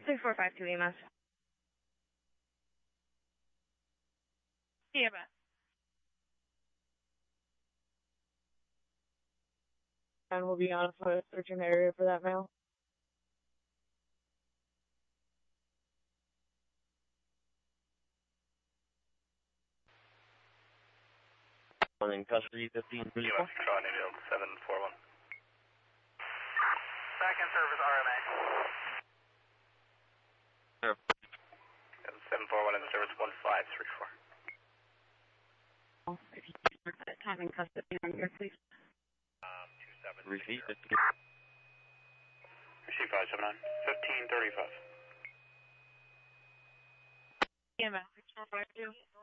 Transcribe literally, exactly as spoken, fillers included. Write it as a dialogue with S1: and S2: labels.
S1: six four five two E M S. E M S. And we'll be on foot searching the area for that male.
S2: One in custody, fifteen thirty-four.
S3: seven four one. Back in service, R M A.
S2: Sure.
S3: seven four one in service, one five three four.
S1: If you can mark that time in custody on here, please.
S3: Um, two seven.
S2: Receive fifteen.
S3: Receive five seven nine. fifteen thirty-five.
S1: E M S six four five two.